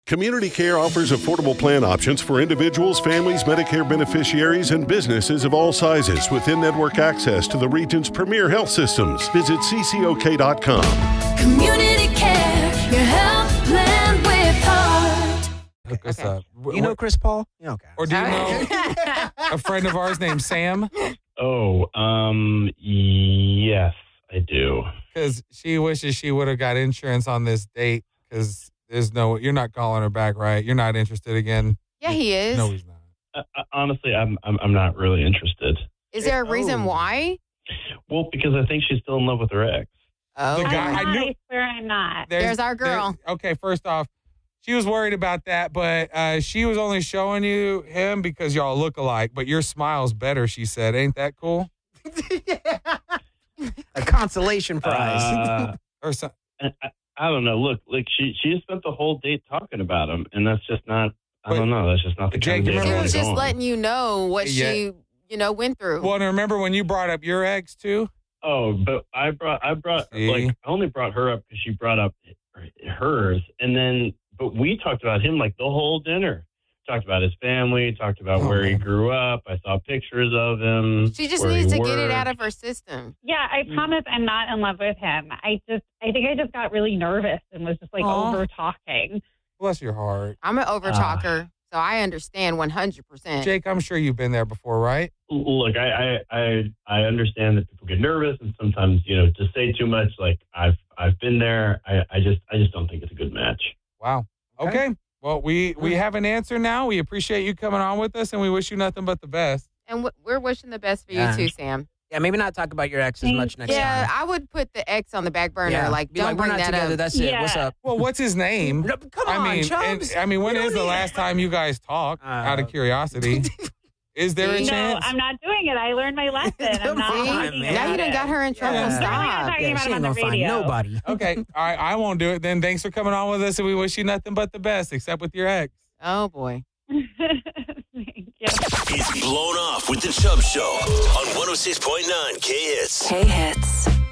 Community Care offers affordable plan options for individuals, families, Medicare beneficiaries, and businesses of all sizes with in-network access to the region's premier health systems. Visit ccok.com. Community Care, your health plan with heart. Hook us up. You know Chris Paul? Yeah, okay. Or do you know a friend of ours named Sam? Yes, I do. Because she wishes she would have got insurance on this date because you're not calling her back, right? You're not interested again? Yeah, he is. No, he's not. Honestly, I'm not really interested. Is there a reason why? Well, because I think she's still in love with her ex. Oh, The guy- I'm not, I knew- I swear I'm not. There's our girl. Okay, first off, she was worried about that, but she was only showing you him because y'all look alike, but your smile's better, she said. Ain't that cool? A consolation prize. Or something. I don't know. Look, she has spent the whole date talking about him, and that's just not. I don't know. That's just not the Jake, kind of date remember She I was wanna just go on. letting you know what Yeah. she, went through. Well, and remember when you brought up your ex, too? Oh, but I See? only brought her up because she brought up hers, and then but we talked about him like the whole dinner. Talked about his family. Talked about where he grew up. I saw pictures of him. She just where needs he to get it worked. out of her system. Yeah, I promise I'm not in love with him. I think I just got really nervous and was just like Aw. over talking. Bless your heart. I'm an over talker, so I understand 100%. Jake, I'm sure you've been there before, right? Look, I understand that people get nervous and sometimes to say too much. Like I've been there. I just don't think it's a good match. Wow. Okay. Well, we have an answer now. We appreciate you coming on with us, and we wish you nothing but the best. And we're wishing the best for Yeah. you too, Sam. Yeah, maybe not talk about your ex as much next Yeah, time. I would put the X on the back burner. Yeah. Like, Be don't we're bring not that together. up. That's it. Yeah. What's up? Well, what's his name? No, come on, Chubbs. When You is the don't last time you guys talked? Out of curiosity. Is there a No, chance? I'm not doing it. I learned my lesson. I'm not Come on, talking man. Now you about done it. got her in trouble. Yeah. I'm not Stop. talking Yeah, about she it on ain't the gonna find radio. nobody. Okay. All right. I won't do it then. Thanks for coming on with us, and we wish you nothing but the best, except with your ex. Oh, boy. Thank you. It's Blown Off with the Chubb Show on 106.9 K-Hits. K-Hits.